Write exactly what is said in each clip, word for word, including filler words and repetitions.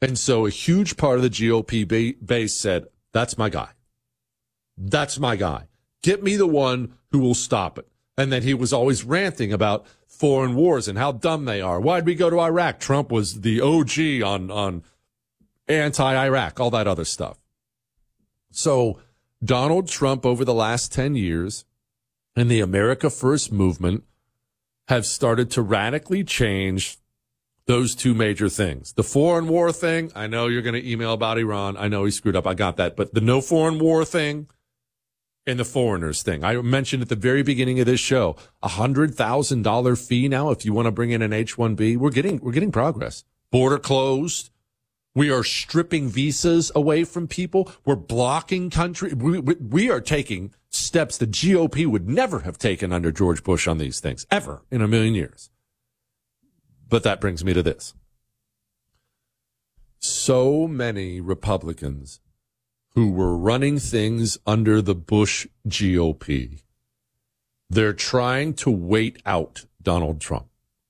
And so a huge part of the G O P ba- base said, that's my guy. That's my guy. Get me the one who will stop it. And then he was always ranting about foreign wars and how dumb they are. Why'd we go to Iraq? Trump was the O G on, on anti-Iraq, all that other stuff. So Donald Trump over the last ten years and the America First movement have started to radically change those two major things. The foreign war thing, I know you're going to email about Iran. I know he screwed up. I got that. But the no foreign war thing and the foreigners thing. I mentioned at the very beginning of this show, a one hundred thousand dollars fee now if you want to bring in an H one B. We're getting, we're getting progress. Border closed. We are stripping visas away from people. We're blocking country. We, we, we are taking steps the G O P would never have taken under George Bush on these things, ever in a million years. But that brings me to this. So many Republicans who were running things under the Bush G O P, they're trying to wait out Donald Trump.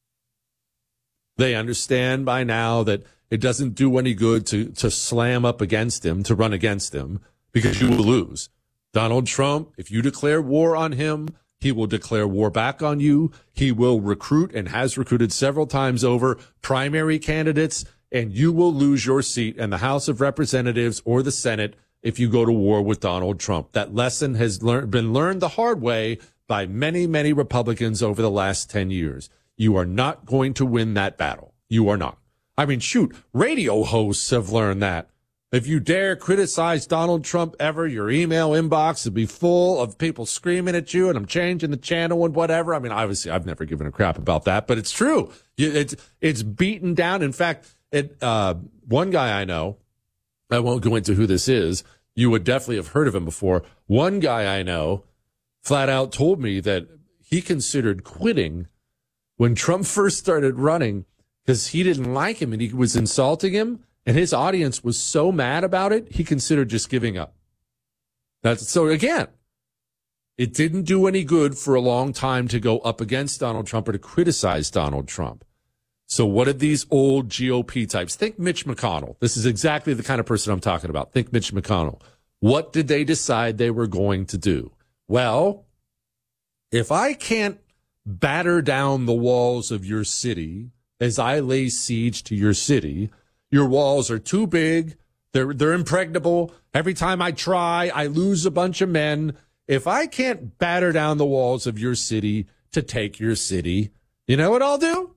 They understand by now that it doesn't do any good to, to slam up against him, to run against him, because you will lose. Donald Trump, if you declare war on him, he will declare war back on you. He will recruit and has recruited several times over primary candidates, and you will lose your seat in the House of Representatives or the Senate if you go to war with Donald Trump. That lesson has lear- been learned the hard way by many, many Republicans over the last ten years. You are not going to win that battle. You are not. I mean, shoot, radio hosts have learned that. If you dare criticize Donald Trump ever, your email inbox will be full of people screaming at you, and I'm changing the channel and whatever. I mean, obviously, I've never given a crap about that, but it's true. It's it's beaten down. In fact, it, uh, one guy I know, I won't go into who this is. You would definitely have heard of him before. One guy I know flat out told me that he considered quitting when Trump first started running because he didn't like him and he was insulting him. And his audience was so mad about it, he considered just giving up. That's so again, it didn't do any good for a long time to go up against Donald Trump or to criticize Donald Trump. So what did these old G O P types think? Mitch McConnell. This is exactly the kind of person I'm talking about. Think Mitch McConnell. What did they decide they were going to do? Well, if I can't batter down the walls of your city as I lay siege to your city, your walls are too big. They're, they're impregnable. Every time I try, I lose a bunch of men. If I can't batter down the walls of your city to take your city, you know what I'll do?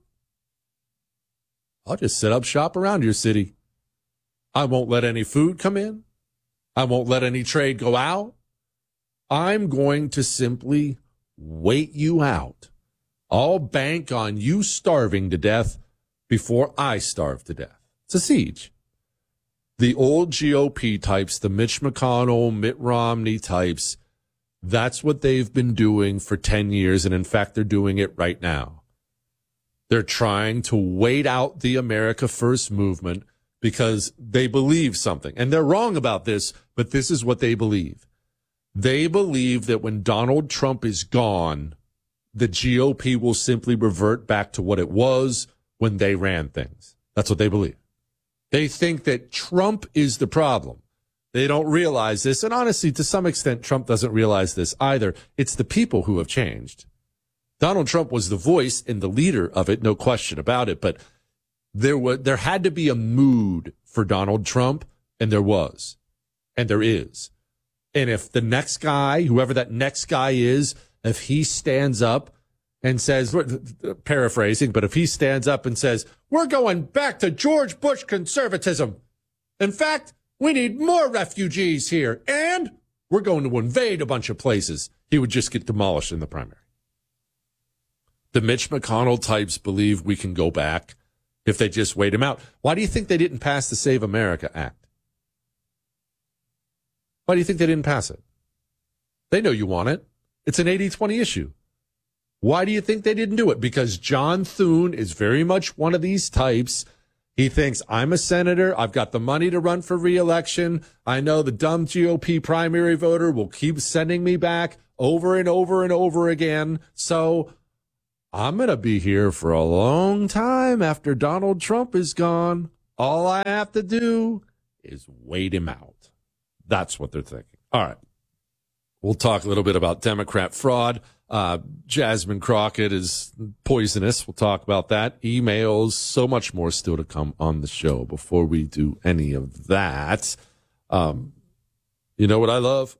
I'll just set up shop around your city. I won't let any food come in. I won't let any trade go out. I'm going to simply wait you out. I'll bank on you starving to death before I starve to death. It's a siege. The old G O P types, the Mitch McConnell, Mitt Romney types, that's what they've been doing for ten years. And in fact, they're doing it right now. They're trying to wait out the America First movement because they believe something. And they're wrong about this, but this is what they believe. They believe that when Donald Trump is gone, the G O P will simply revert back to what it was when they ran things. That's what they believe. They think that Trump is the problem. They don't realize this. And honestly, to some extent, Trump doesn't realize this either. It's the people who have changed. Donald Trump was the voice and the leader of it, no question about it. But there was, there had to be a mood for Donald Trump, and there was, and there is. And if the next guy, whoever that next guy is, if he stands up and says, paraphrasing, but if he stands up and says, we're going back to George Bush conservatism. In fact, we need more refugees here, and we're going to invade a bunch of places, he would just get demolished in the primary. The Mitch McConnell types believe we can go back if they just wait him out. Why do you think they didn't pass the Save America Act? Why do you think they didn't pass it? They know you want it. It's an eighty twenty issue. Why do you think they didn't do it? Because John Thune is very much one of these types. He thinks, I'm a senator. I've got the money to run for re-election. I know the dumb G O P primary voter will keep sending me back over and over and over again. So I'm going to be here for a long time after Donald Trump is gone. All I have to do is wait him out. That's what they're thinking. All right. We'll talk a little bit about Democrat fraud. Uh, Jasmine Crockett is poisonous. We'll talk about that. Emails, so much more still to come on the show. Before we do any of that, um, you know what I love?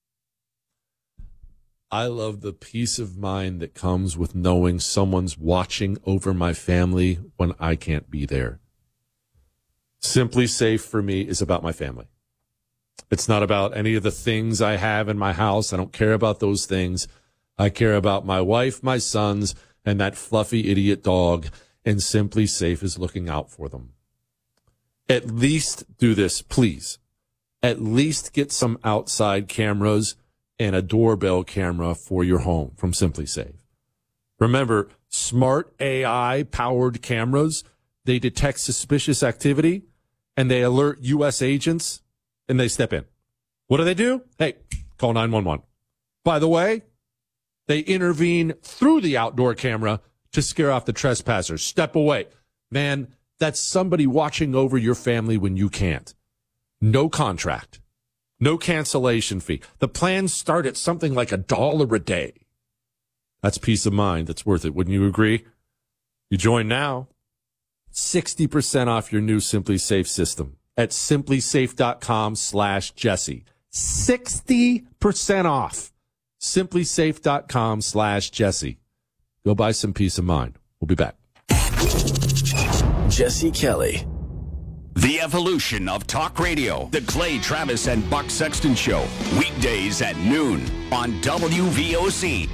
I love the peace of mind that comes with knowing someone's watching over my family when I can't be there. Simply Safe for me is about my family. It's not about any of the things I have in my house. I don't care about those things. I care about my wife, my sons, and that fluffy idiot dog, and Simply Safe is looking out for them. At least do this, please. At least get some outside cameras and a doorbell camera for your home from Simply Safe. Remember, smart A I-powered cameras, they detect suspicious activity, and they alert U S agents, and they step in. What do they do? Hey, call nine one one. By the way, they intervene through the outdoor camera to scare off the trespassers. Step away. Man, that's somebody watching over your family when you can't. No contract. No cancellation fee. The plans start at something like a dollar a day. That's peace of mind. That's worth it. Wouldn't you agree? You join now. sixty percent off your new Simply Safe system at simplysafe.com slash Jesse. sixty percent off. simplysafe.com slash Jesse. Go buy some peace of mind. We'll be back. Jesse Kelly. The evolution of talk radio. The Clay Travis and Buck Sexton Show. Weekdays at noon on W V O C.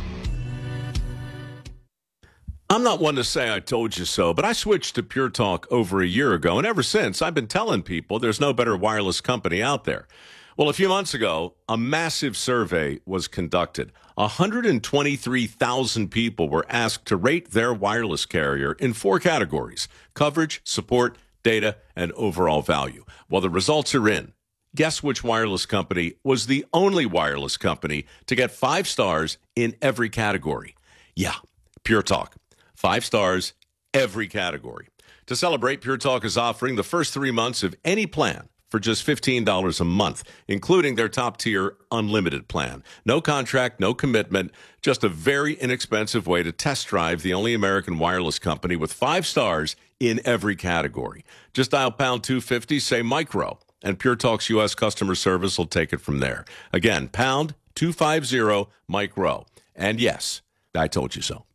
I'm not one to say I told you so, but I switched to Pure Talk over a year ago, and ever since, I've been telling people there's no better wireless company out there. Well, a few months ago, a massive survey was conducted. one hundred twenty-three thousand people were asked to rate their wireless carrier in four categories: coverage, support, data, and overall value. Well, the results are in. Guess which wireless company was the only wireless company to get five stars in every category? Yeah, Pure Talk. Five stars, every category. To celebrate, Pure Talk is offering the first three months of any plan for just fifteen dollars a month, including their top-tier unlimited plan. No contract, no commitment, just a very inexpensive way to test drive the only American wireless company with five stars in every category. Just dial pound two fifty, say micro, and Pure Talk's U S customer service will take it from there. Again, pound two fifty, micro. And yes, I told you so.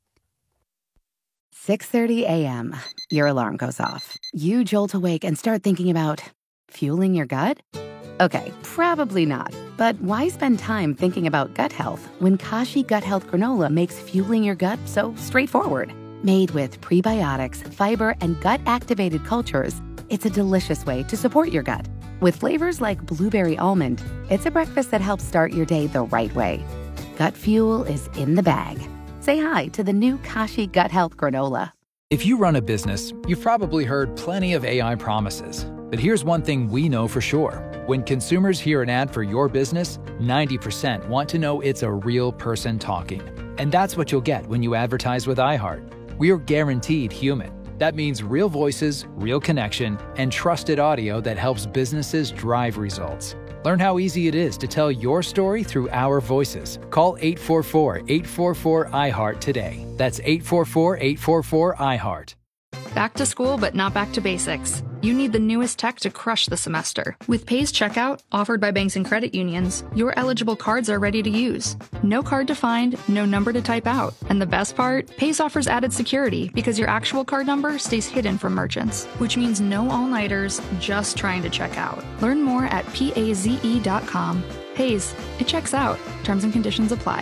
six thirty a.m. Your alarm goes off. You jolt awake and start thinking about fueling your gut? Okay, probably not. But why spend time thinking about gut health when Kashi Gut Health Granola makes fueling your gut so straightforward? Made with prebiotics, fiber, and gut-activated cultures, it's a delicious way to support your gut. With flavors like blueberry almond, it's a breakfast that helps start your day the right way. Gut fuel is in the bag. Say hi to the new Kashi Gut Health Granola. If you run a business, you've probably heard plenty of A I promises. But here's one thing we know for sure. When consumers hear an ad for your business, ninety percent want to know it's a real person talking. And that's what you'll get when you advertise with iHeart. We're guaranteed human. That means real voices, real connection, and trusted audio that helps businesses drive results. Learn how easy it is to tell your story through our voices. Call eight four four, eight four four, I heart today. That's eight four four, eight four four, I heart. Back to school, but not back to basics. You need the newest tech to crush the semester. With Pays Checkout, offered by banks and credit unions, your eligible cards are ready to use. No card to find, no number to type out. And the best part? Pays offers added security because your actual card number stays hidden from merchants, which means no all-nighters just trying to check out. Learn more at paze dot com. Pays, it checks out. Terms and conditions apply.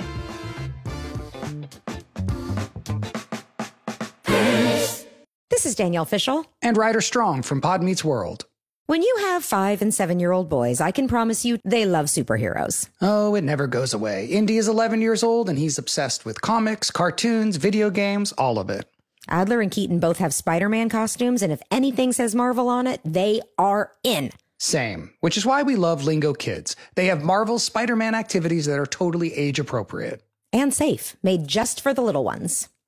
This is Danielle Fishel. And Ryder Strong from Pod Meets World. When you have five and seven-year-old boys, I can promise you they love superheroes. Oh, it never goes away. Indy is eleven years old, and he's obsessed with comics, cartoons, video games, all of it. Adler and Keaton both have Spider-Man costumes, and if anything says Marvel on it, they are in. Same, which is why we love Lingo Kids. They have Marvel Spider-Man activities that are totally age-appropriate. And safe, made just for the little ones.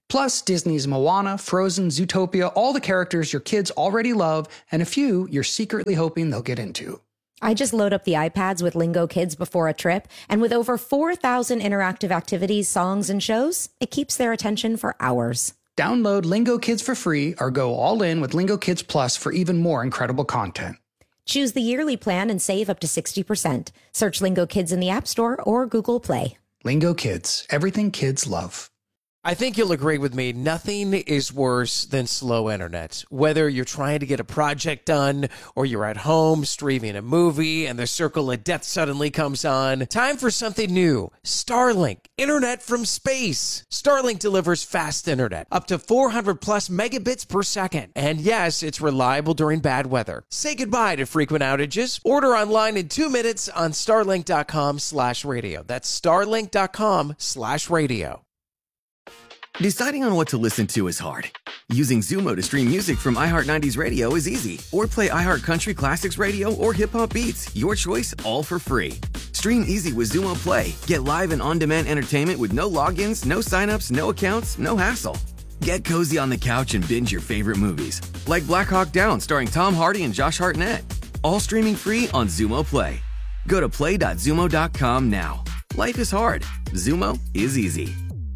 Plus, Disney's Moana, Frozen, Zootopia, all the characters your kids already love, and a few you're secretly hoping they'll get into. I just load up the iPads with Lingo Kids before a trip, and with over four thousand interactive activities, songs, and shows, it keeps their attention for hours. Download Lingo Kids for free or go all in with Lingo Kids Plus for even more incredible content. Choose the yearly plan and save up to sixty percent. Search Lingo Kids in the App Store or Google Play. Lingo Kids, everything kids love. I think you'll agree with me. Nothing is worse than slow internet. Whether you're trying to get a project done or you're at home streaming a movie and the circle of death suddenly comes on, time for something new. Starlink, internet from space. Starlink delivers fast internet, up to four hundred plus megabits per second. And yes, it's reliable during bad weather. Say goodbye to frequent outages. Order online in two minutes on starlink.com slash radio. That's starlink.com slash radio. Deciding on what to listen to is hard. Using Zumo to stream music from iHeart nineties Radio is easy. Or play iHeart Country Classics Radio or Hip Hop Beats. Your choice, all for free. Stream easy with Zumo Play. Get live and on-demand entertainment with no logins, no signups, no accounts, no hassle. Get cozy on the couch and binge your favorite movies. Like Black Hawk Down starring Tom Hardy and Josh Hartnett. All streaming free on Zumo Play. Go to play dot zumo dot com now. Life is hard. Zumo is easy.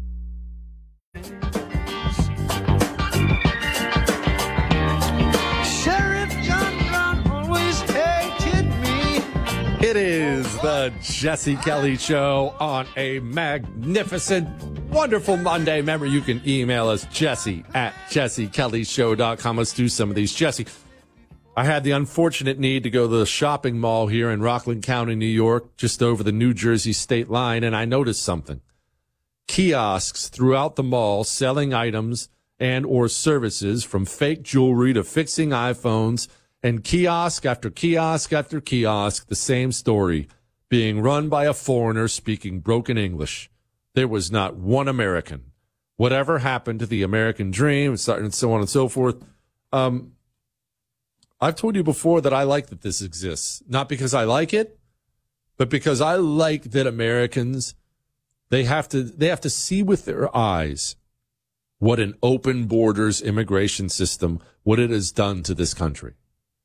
It is the Jesse Kelly Show on a magnificent, wonderful Monday. Remember, you can email us, Jesse at jesse kelly show dot com. Let's do some of these. Jesse, I had the unfortunate need to go to the shopping mall here in Rockland County, New York, just over the New Jersey state line, and I noticed something. Kiosks throughout the mall selling items and or services from fake jewelry to fixing iPhones, and kiosk after kiosk after kiosk, the same story, being run by a foreigner speaking broken English. There was not one American. Whatever happened to the American dream, and so on and so forth. Um, I've told you before that I like that this exists. Not because I like it, but because I like that Americans, they have to, they have to see with their eyes what an open borders immigration system, what it has done to this country.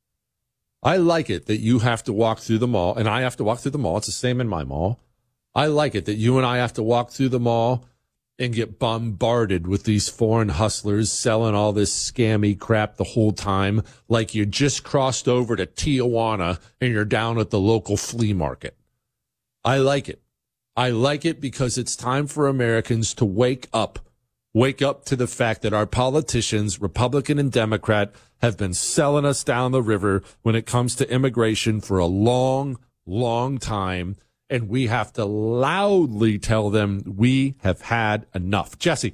I like it that you have to walk through the mall, and I have to walk through the mall. It's the same in my mall. I like it that you and I have to walk through the mall and get bombarded with these foreign hustlers selling all this scammy crap the whole time, like you just crossed over to Tijuana and you're down at the local flea market. I like it. I like it because it's time for Americans to wake up. Wake up to the fact that our politicians, Republican and Democrat, have been selling us down the river when it comes to immigration for a long, long time. And we have to loudly tell them we have had enough. Jesse,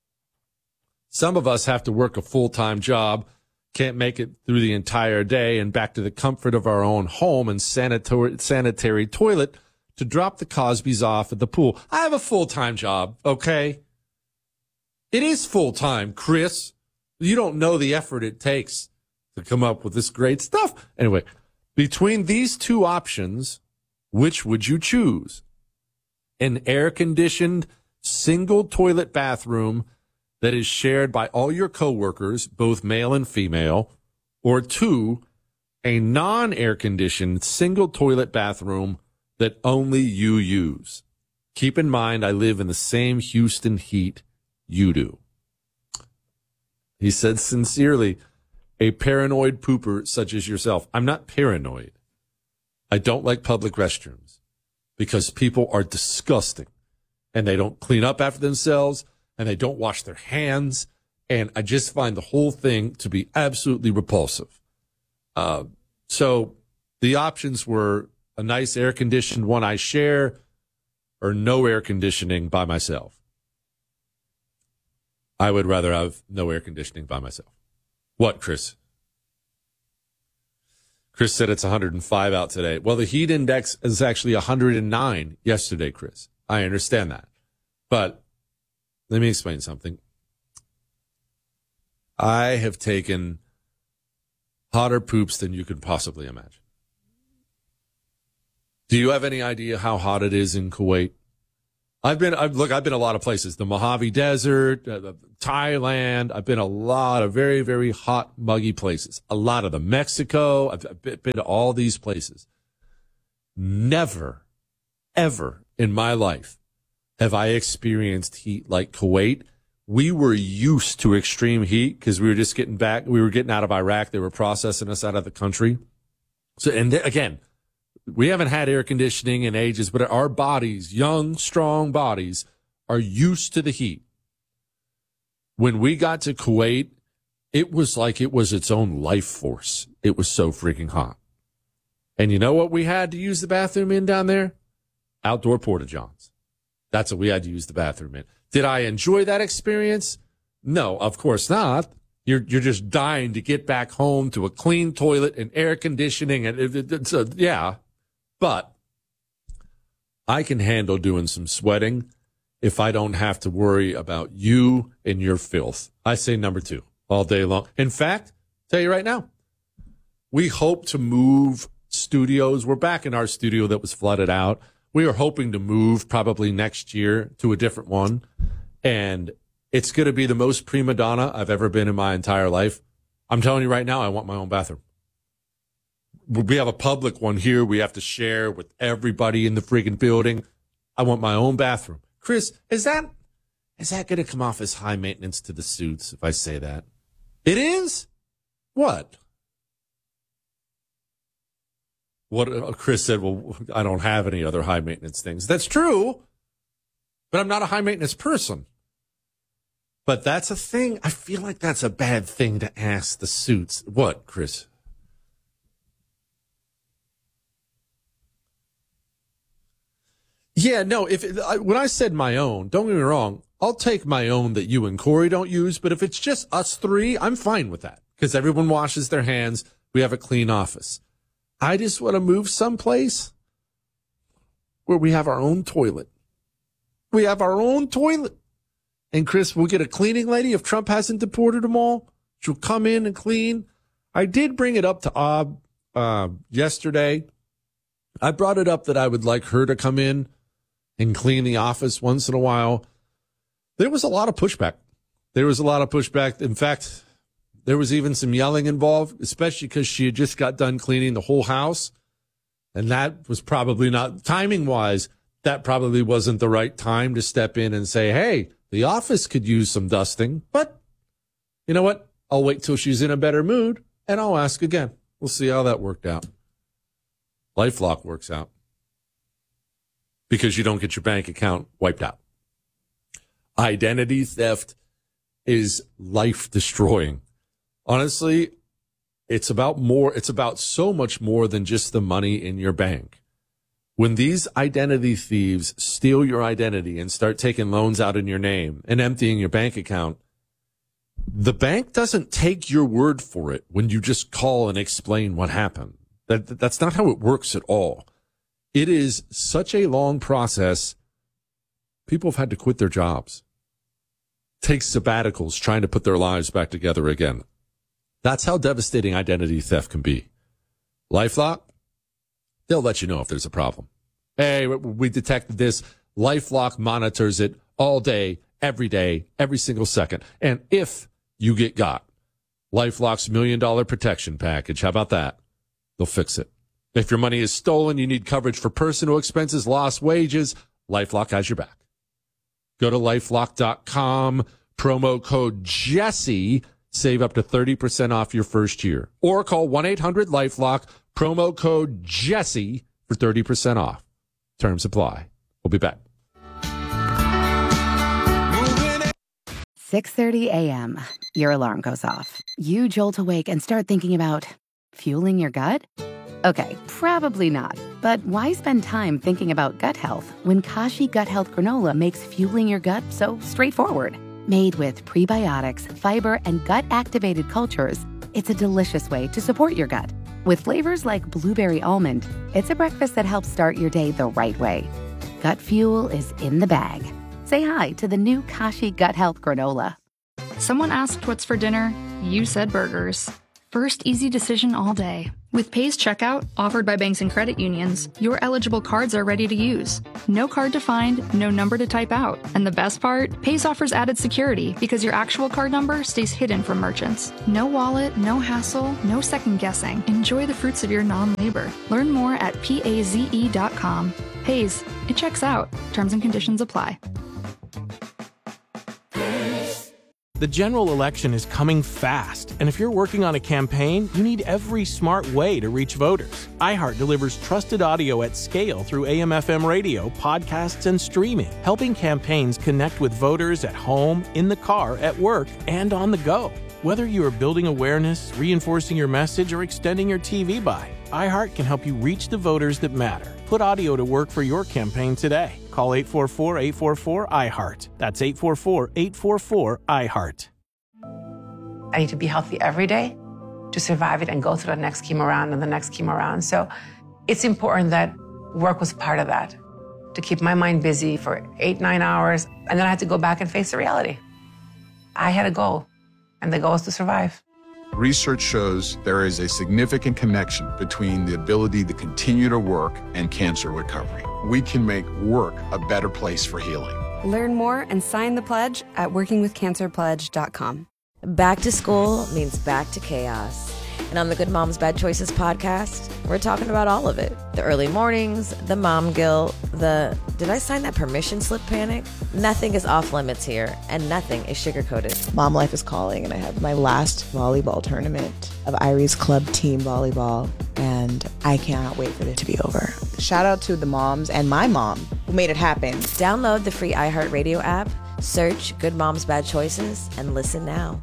some of us have to work a full-time job, can't make it through the entire day and back to the comfort of our own home and sanitary, sanitary toilet to drop the Cosbys off at the pool. I have a full-time job, okay? It is full-time, Chris. You don't know the effort it takes to come up with this great stuff. Anyway, between these two options, which would you choose? An air-conditioned single toilet bathroom that is shared by all your coworkers, both male and female, or two, a non-air-conditioned single toilet bathroom that only you use. Keep in mind, I live in the same Houston heat you do. He said sincerely, a paranoid pooper such as yourself. I'm not paranoid. I don't like public restrooms because people are disgusting and they don't clean up after themselves and they don't wash their hands. And I just find the whole thing to be absolutely repulsive. Uh, so the options were a nice air-conditioned one I share or no air conditioning by myself. I would rather have no air conditioning by myself. What, Chris? Chris said it's one hundred five out today. Well, the heat index is actually one hundred nine yesterday, Chris. I understand that. But let me explain something. I have taken hotter poops than you could possibly imagine. Do you have any idea how hot it is in Kuwait? I've been, I've, look, I've been a lot of places. The Mojave Desert, uh, Thailand. I've been a lot of very, very hot, muggy places. A lot of them. Mexico. I've, I've been to all these places. Never, ever in my life have I experienced heat like Kuwait. We were used to extreme heat because we were just getting back. We were getting out of Iraq. They were processing us out of the country. So, and th- again, we haven't had air conditioning in ages, but our bodies, young, strong bodies, are used to the heat. When we got to Kuwait, it was like it was its own life force. It was so freaking hot. And you know what we had to use the bathroom in down there? Outdoor porta-johns. That's what we had to use the bathroom in. Did I enjoy that experience? No, of course not. You're you're just dying to get back home to a clean toilet and air conditioning. And it, it, it's a, yeah. But I can handle doing some sweating if I don't have to worry about you and your filth. I say number two all day long. In fact, tell you right now, we hope to move studios. We're back in our studio that was flooded out. We are hoping to move probably next year to a different one. And it's going to be the most prima donna I've ever been in my entire life. I'm telling you right now, I want my own bathroom. We have a public one here we have to share with everybody in the freaking building. I want my own bathroom. Chris, is that is that going to come off as high maintenance to the suits if I say that? It is? What? What uh, Chris said, well, I don't have any other high maintenance things. That's true, but I'm not a high maintenance person. But that's a thing. I feel like that's a bad thing to ask the suits. What, Chris? Yeah, no, if it, I, when I said my own, don't get me wrong, I'll take my own that you and Corey don't use, but if it's just us three, I'm fine with that because everyone washes their hands. We have a clean office. I just want to move someplace where we have our own toilet. We have our own toilet. And Chris, we'll get a cleaning lady if Trump hasn't deported them all. She'll come in and clean. I did bring it up to Ob uh, yesterday. I brought it up that I would like her to come in and clean the office once in a while. There was a lot of pushback. There was a lot of pushback. In fact, there was even some yelling involved, especially because she had just got done cleaning the whole house. And that was probably not, timing-wise, that probably wasn't the right time to step in and say, hey, the office could use some dusting. But you know what? I'll wait till she's in a better mood, and I'll ask again. We'll see how that worked out. LifeLock works out because you don't get your bank account wiped out. Identity theft is life-destroying. Honestly, it's about more. It's about so much more than just the money in your bank. When these identity thieves steal your identity and start taking loans out in your name and emptying your bank account, the bank doesn't take your word for it when you just call and explain what happened. That, that's not how it works at all. It is such a long process. People have had to quit their jobs, take sabbaticals, trying to put their lives back together again. That's how devastating identity theft can be. LifeLock, they'll let you know if there's a problem. Hey, we detected this. LifeLock monitors it all day, every day, every single second. And if you get got, LifeLock's million dollar protection package, how about that? They'll fix it. If your money is stolen, you need coverage for personal expenses, lost wages, LifeLock has your back. Go to LifeLock dot com, promo code Jesse, save up to thirty percent off your first year. Or call one eight hundred LifeLock, promo code Jesse for thirty percent off. Terms apply. We'll be back. six thirty a.m. Your alarm goes off. You jolt awake and start thinking about fueling your gut? Okay, probably not. But why spend time thinking about gut health when Kashi Gut Health Granola makes fueling your gut so straightforward? Made with prebiotics, fiber, and gut-activated cultures, it's a delicious way to support your gut. With flavors like blueberry almond, it's a breakfast that helps start your day the right way. Gut fuel is in the bag. Say hi to the new Kashi Gut Health Granola. Someone asked what's for dinner. You said burgers. First easy decision all day. With Pay's checkout, offered by banks and credit unions, your eligible cards are ready to use. No card to find, no number to type out. And the best part? Pay's offers added security because your actual card number stays hidden from merchants. No wallet, no hassle, no second guessing. Enjoy the fruits of your non-labor. Learn more at paze dot com. Pay's, it checks out. Terms and conditions apply. The general election is coming fast, and if you're working on a campaign, you need every smart way to reach voters. iHeart delivers trusted audio at scale through A M F M radio, podcasts, and streaming, helping campaigns connect with voters at home, in the car, at work, and on the go. Whether you are building awareness, reinforcing your message, or extending your T V buy, iHeart can help you reach the voters that matter. Put audio to work for your campaign today. Call eight four four, eight four four, I heart. That's eight four four, eight four four, I heart. I need to be healthy every day to survive it and go through the next chemo round and the next chemo round. So it's important that work was part of that, to keep my mind busy for eight, nine hours. And then I had to go back and face the reality. I had a goal, and the goal is to survive. Research shows there is a significant connection between the ability to continue to work and cancer recovery. We can make work a better place for healing. Learn more and sign the pledge at working with cancer pledge dot com. Back to school means back to chaos. And on the Good Moms Bad Choices podcast, we're talking about all of it. The early mornings, the mom guilt, the did I sign that permission slip panic? Nothing is off limits here, and nothing is sugar-coated. Mom life is calling, and I have my last volleyball tournament of Irie's Club Team Volleyball, and I cannot wait for it to be over. Shout out to the moms and my mom who made it happen. Download the free iHeartRadio app, search Good Moms Bad Choices, and listen now.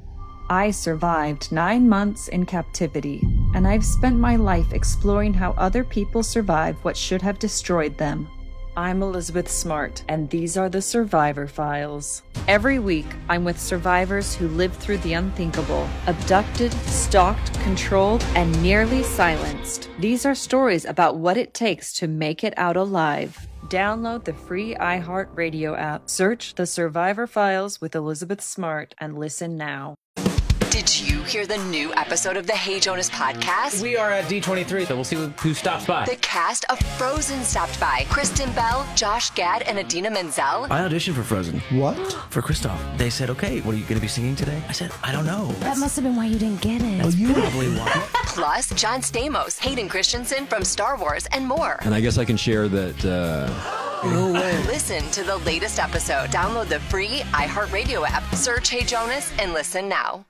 I survived nine months in captivity, and I've spent my life exploring how other people survive what should have destroyed them. I'm Elizabeth Smart, and these are the Survivor Files. Every week, I'm with survivors who lived through the unthinkable, abducted, stalked, controlled, and nearly silenced. These are stories about what it takes to make it out alive. Download the free iHeartRadio app, search The Survivor Files with Elizabeth Smart, and listen now. Did you hear the new episode of the Hey Jonas podcast? We are at D twenty-three, so we'll see who stops by. The cast of Frozen stopped by. Kristen Bell, Josh Gad, and Idina Menzel. I auditioned for Frozen. What? For Kristoff. They said, okay, what are you going to be singing today? I said, I don't know. That must have been why you didn't get it. That's you probably why. Plus, John Stamos, Hayden Christensen from Star Wars, and more. And I guess I can share that... Uh... No way. Listen to the latest episode. Download the free iHeartRadio app. Search Hey Jonas and listen now.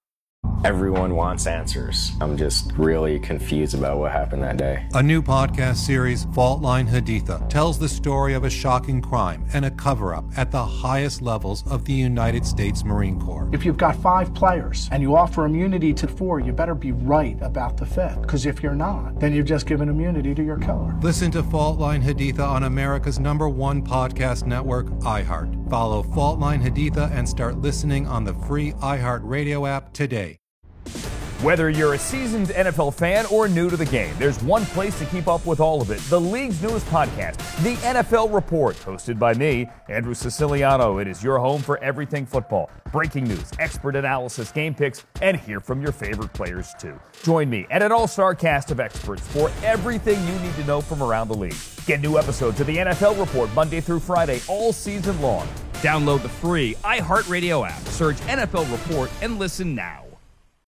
Everyone wants answers. I'm just really confused about what happened that day. A new podcast series, Fault Line Haditha, tells the story of a shocking crime and a cover-up at the highest levels of the United States Marine Corps. If you've got five players and you offer immunity to four, you better be right about the fifth. Because if you're not, then you've just given immunity to your killer. Listen to Fault Line Haditha on America's number one podcast network, iHeart. Follow Fault Line Haditha and start listening on the free iHeartRadio app today. Whether you're a seasoned N F L fan or new to the game, there's one place to keep up with all of it. The league's newest podcast, The N F L Report, hosted by me, Andrew Siciliano. It is your home for everything football. Breaking news, expert analysis, game picks, and hear from your favorite players, too. Join me and an all-star cast of experts for everything you need to know from around the league. Get new episodes of The N F L Report Monday through Friday all season long. Download the free iHeartRadio app, search N F L Report, and listen now.